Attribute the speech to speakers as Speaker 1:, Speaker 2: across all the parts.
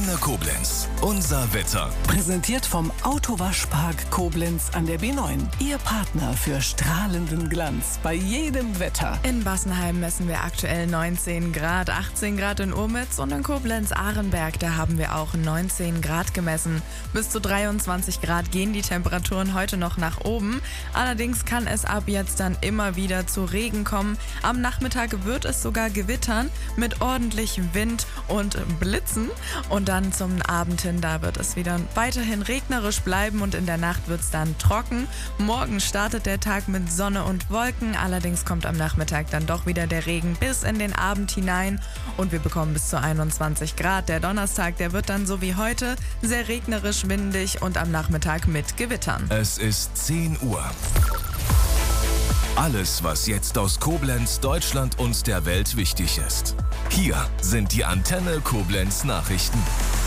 Speaker 1: Antenne Koblenz. Unser Wetter.
Speaker 2: Präsentiert vom Autowaschpark Koblenz an der B9. Ihr Partner für strahlenden Glanz bei jedem Wetter.
Speaker 3: In Bassenheim messen wir aktuell 19 Grad, 18 Grad in Urmitz und in Koblenz-Ahrenberg, da haben wir auch 19 Grad gemessen. Bis zu 23 Grad gehen die Temperaturen heute noch nach oben. Allerdings kann es ab jetzt dann immer wieder zu Regen kommen. Am Nachmittag wird es sogar gewittern mit ordentlichem Wind und Blitzen. Und dann zum Abend hin, da wird es wieder weiterhin regnerisch bleiben und in der Nacht wird es dann trocken. Morgen startet der Tag mit Sonne und Wolken, allerdings kommt am Nachmittag dann doch wieder der Regen bis in den Abend hinein und wir bekommen bis zu 21 Grad. Der Donnerstag, der wird dann so wie heute sehr regnerisch, windig und am Nachmittag mit Gewittern.
Speaker 1: Es ist 10 Uhr. Alles, was jetzt aus Koblenz, Deutschland und der Welt wichtig ist. Hier sind die Antenne Koblenz Nachrichten.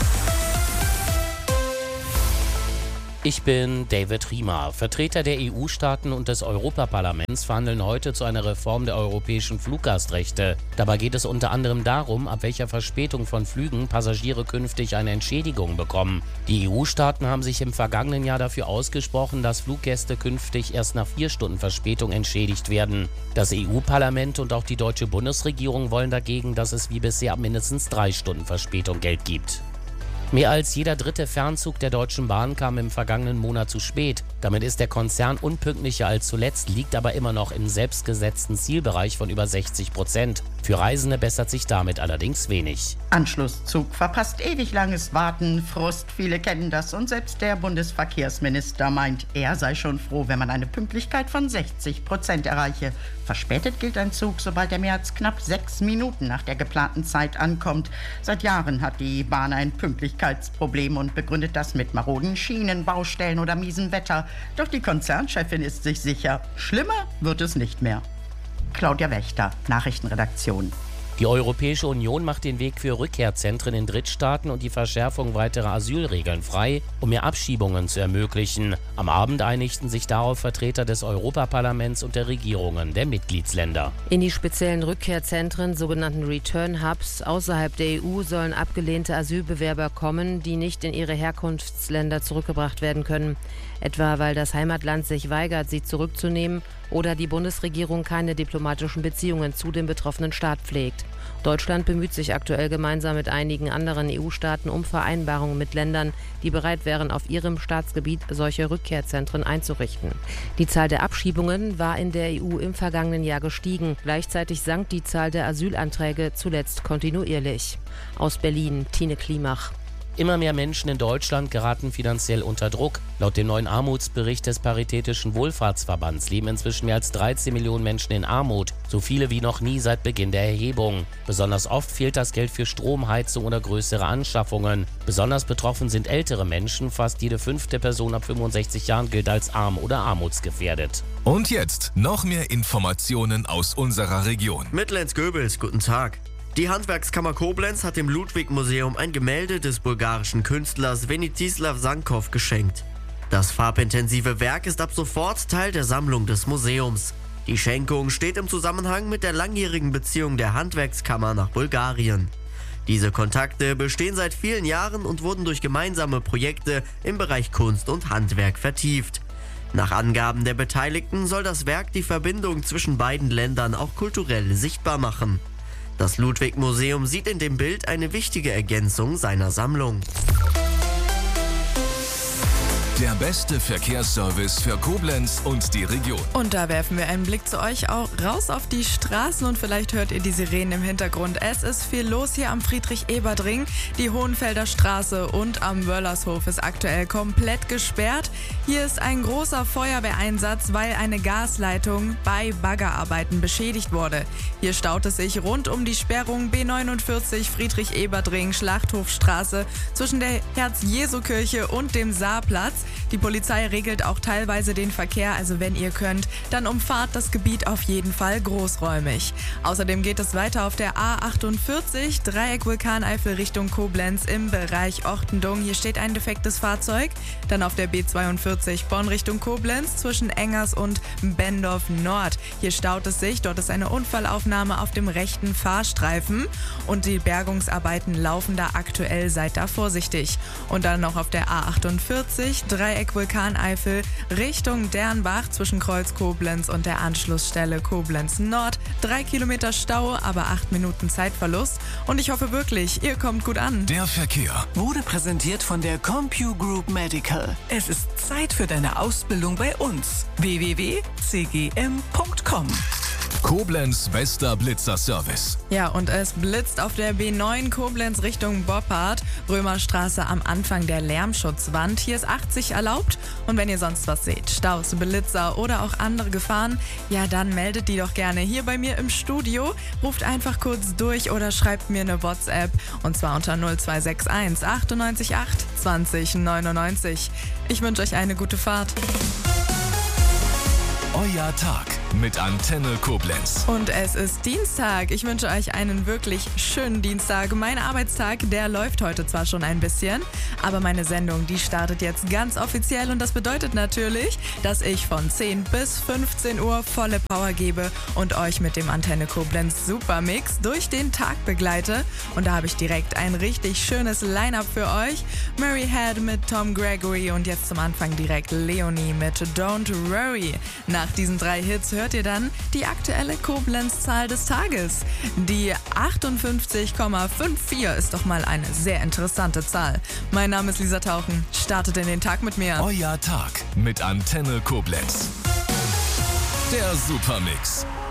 Speaker 4: Ich bin David Riemer. Vertreter der EU-Staaten und des Europaparlaments verhandeln heute zu einer Reform der europäischen Fluggastrechte. Dabei geht es unter anderem darum, ab welcher Verspätung von Flügen Passagiere künftig eine Entschädigung bekommen. Die EU-Staaten haben sich im vergangenen Jahr dafür ausgesprochen, dass Fluggäste künftig erst nach 4 Stunden Verspätung entschädigt werden. Das EU-Parlament und auch die deutsche Bundesregierung wollen dagegen, dass es wie bisher ab mindestens 3 Stunden Verspätung Geld gibt. Mehr als jeder dritte Fernzug der Deutschen Bahn kam im vergangenen Monat zu spät. Damit ist der Konzern unpünktlicher als zuletzt, liegt aber immer noch im selbstgesetzten Zielbereich von über 60%. Für Reisende bessert sich damit allerdings wenig.
Speaker 5: Anschlusszug verpasst, ewig langes Warten, Frust, viele kennen das und selbst der Bundesverkehrsminister meint, er sei schon froh, wenn man eine Pünktlichkeit von 60% erreiche. Verspätet gilt ein Zug, sobald er mehr als knapp 6 Minuten nach der geplanten Zeit ankommt. Seit Jahren hat die Bahn ein Pünktlichkeitsproblem und begründet das mit maroden Schienen, Baustellen oder miesem Wetter. Doch die Konzernchefin ist sich sicher, schlimmer wird es nicht mehr. Claudia Wächter, Nachrichtenredaktion.
Speaker 4: Die Europäische Union macht den Weg für Rückkehrzentren in Drittstaaten und die Verschärfung weiterer Asylregeln frei, um mehr Abschiebungen zu ermöglichen. Am Abend einigten sich darauf Vertreter des Europaparlaments und der Regierungen der Mitgliedsländer.
Speaker 6: In die speziellen Rückkehrzentren, sogenannten Return Hubs, außerhalb der EU sollen abgelehnte Asylbewerber kommen, die nicht in ihre Herkunftsländer zurückgebracht werden können. Etwa weil das Heimatland sich weigert, sie zurückzunehmen oder die Bundesregierung keine diplomatischen Beziehungen zu dem betroffenen Staat pflegt. Deutschland bemüht sich aktuell gemeinsam mit einigen anderen EU-Staaten um Vereinbarungen mit Ländern, die bereit wären, auf ihrem Staatsgebiet solche Rückkehrzentren einzurichten. Die Zahl der Abschiebungen war in der EU im vergangenen Jahr gestiegen. Gleichzeitig sank die Zahl der Asylanträge zuletzt kontinuierlich. Aus Berlin, Tine Klimach.
Speaker 4: Immer mehr Menschen in Deutschland geraten finanziell unter Druck. Laut dem neuen Armutsbericht des Paritätischen Wohlfahrtsverbands leben inzwischen mehr als 13 Millionen Menschen in Armut. So viele wie noch nie seit Beginn der Erhebung. Besonders oft fehlt das Geld für Strom, Heizung oder größere Anschaffungen. Besonders betroffen sind ältere Menschen. Fast jede 5. Person ab 65 Jahren gilt als arm oder armutsgefährdet.
Speaker 1: Und jetzt noch mehr Informationen aus unserer Region.
Speaker 7: Mitlenz-Göbels, guten Tag. Die Handwerkskammer Koblenz hat dem Ludwig-Museum ein Gemälde des bulgarischen Künstlers Venitislav Sankov geschenkt. Das farbintensive Werk ist ab sofort Teil der Sammlung des Museums. Die Schenkung steht im Zusammenhang mit der langjährigen Beziehung der Handwerkskammer nach Bulgarien. Diese Kontakte bestehen seit vielen Jahren und wurden durch gemeinsame Projekte im Bereich Kunst und Handwerk vertieft. Nach Angaben der Beteiligten soll das Werk die Verbindung zwischen beiden Ländern auch kulturell sichtbar machen. Das Ludwig-Museum sieht in dem Bild eine wichtige Ergänzung seiner Sammlung.
Speaker 1: Der beste Verkehrsservice für Koblenz und die Region.
Speaker 3: Und da werfen wir einen Blick zu euch auch raus auf die Straßen und vielleicht hört ihr die Sirenen im Hintergrund. Es ist viel los hier am Friedrich-Ebert-Ring. Die Hohenfelder Straße und am Wöllershof ist aktuell komplett gesperrt. Hier ist ein großer Feuerwehreinsatz, weil eine Gasleitung bei Baggerarbeiten beschädigt wurde. Hier staut es sich rund um die Sperrung B49 Friedrich-Ebert-Ring, Schlachthofstraße zwischen der Herz-Jesu-Kirche und dem Saarplatz. Die Polizei regelt auch teilweise den Verkehr, also wenn ihr könnt, dann umfahrt das Gebiet auf jeden Fall großräumig. Außerdem geht es weiter auf der A48, Dreieck Vulkaneifel Richtung Koblenz im Bereich Ochtendung. Hier steht ein defektes Fahrzeug. Dann auf der B42 Bonn Richtung Koblenz zwischen Engers und Bendorf Nord. Hier staut es sich, dort ist eine Unfallaufnahme auf dem rechten Fahrstreifen und die Bergungsarbeiten laufen da aktuell, seid da vorsichtig. Und dann noch auf der A48, Dreieck Vulkaneifel Richtung Dernbach zwischen Kreuz Koblenz und der Anschlussstelle Koblenz Nord. 3 Kilometer Stau, aber 8 Minuten Zeitverlust. Und ich hoffe wirklich, ihr kommt gut an.
Speaker 1: Der Verkehr
Speaker 2: Wurde präsentiert von der CompuGroup Medical. Es ist Zeit für deine Ausbildung bei uns. www.cgm.com.
Speaker 1: Koblenz bester Blitzerservice.
Speaker 3: Ja, und es blitzt auf der B9 Koblenz Richtung Boppard, Römerstraße am Anfang der Lärmschutzwand. Hier ist 80 erlaubt und wenn ihr sonst was seht, Staus, Blitzer oder auch andere Gefahren, ja dann meldet die doch gerne hier bei mir im Studio. Ruft einfach kurz durch oder schreibt mir eine WhatsApp und zwar unter 0261 98 8 20 99. Ich wünsche euch eine gute Fahrt.
Speaker 1: Euer Tag mit Antenne Koblenz.
Speaker 3: Und es ist Dienstag. Ich wünsche euch einen wirklich schönen Dienstag. Mein Arbeitstag, der läuft heute zwar schon ein bisschen, aber meine Sendung, die startet jetzt ganz offiziell und das bedeutet natürlich, dass ich von 10 bis 15 Uhr volle Power gebe und euch mit dem Antenne Koblenz Supermix durch den Tag begleite. Und da habe ich direkt ein richtig schönes Line-Up für euch. Murray Head mit Tom Gregory und jetzt zum Anfang direkt Leonie mit Don't Worry. Nach diesen 3 Hits hört ihr dann die aktuelle Koblenz-Zahl des Tages. Die 58,54 ist doch mal eine sehr interessante Zahl. Mein Name ist Lisa Tauchen. Startet in den Tag mit mir.
Speaker 1: Euer Tag mit Antenne Koblenz. Der Supermix.